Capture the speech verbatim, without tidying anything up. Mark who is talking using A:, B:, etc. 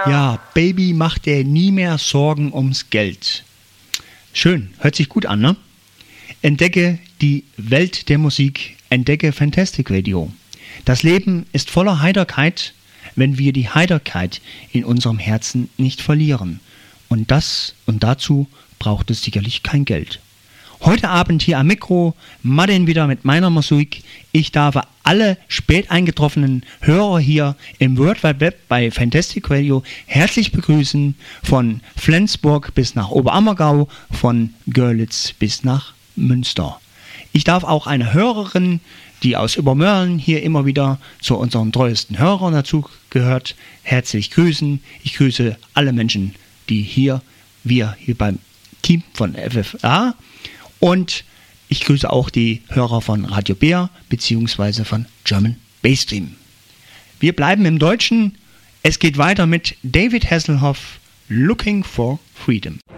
A: Ja, Baby, mach dir nie mehr Sorgen ums Geld. Schön, hört sich gut an, ne? Entdecke die Welt der Musik, entdecke Fantastic Radio. Das Leben ist voller Heiterkeit, wenn wir die Heiterkeit in unserem Herzen nicht verlieren. Und das und dazu braucht es sicherlich kein Geld. Heute Abend hier am Mikro, Martin wieder mit meiner Musik. Ich darf alle spät eingetroffenen Hörer hier im World Wide Web bei Fantastic Radio herzlich begrüßen, von Flensburg bis nach Oberammergau, von Görlitz bis nach Münster. Ich darf auch eine Hörerin, die aus Übermörlen hier immer wieder zu unseren treuesten Hörern dazu gehört, herzlich grüßen. Ich grüße alle Menschen, die hier, wir hier beim Team von F F A, und ich grüße auch die Hörer von Radio Bär bzw. von German Bassstream. Wir bleiben im Deutschen. Es geht weiter mit David Hasselhoff, Looking for Freedom.